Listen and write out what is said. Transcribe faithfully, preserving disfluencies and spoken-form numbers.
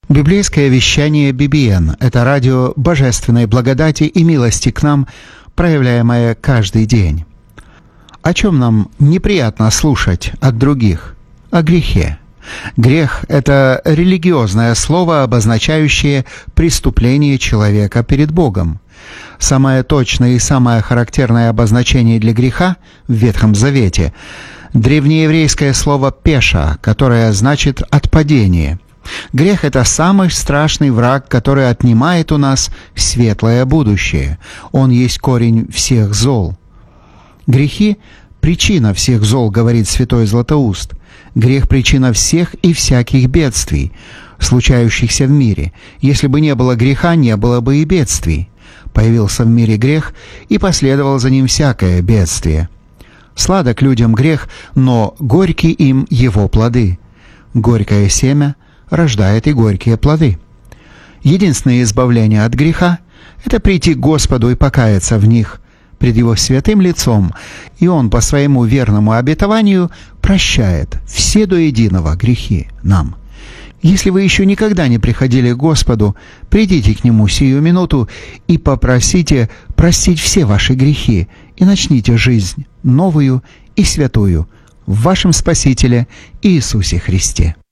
Библейское вещание би би эн – это радио божественной благодати и милости к нам, проявляемое каждый день. О чем нам неприятно слушать от других? О грехе. Грех – это религиозное слово, обозначающее преступление человека перед Богом. Самое точное и самое характерное обозначение для греха в Ветхом Завете – древнееврейское слово «пеша», которое значит «отпадение». Грех – это самый страшный враг, который отнимает у нас светлое будущее. Он есть корень всех зол. Грехи – причина всех зол, говорит святой Златоуст. Грех – причина всех и всяких бедствий, случающихся в мире. Если бы не было греха, не было бы и бедствий. Появился в мире грех, и последовало за ним всякое бедствие. Сладок людям грех, но горьки им его плоды. Горькое семя рождает и горькие плоды. Единственное избавление от греха – это прийти к Господу и покаяться в них пред Его святым лицом, и Он по своему верному обетованию прощает все до единого грехи нам. Если вы еще никогда не приходили к Господу, придите к Нему сию минуту и попросите простить все ваши грехи, и начните жизнь новую и святую в вашем Спасителе Иисусе Христе.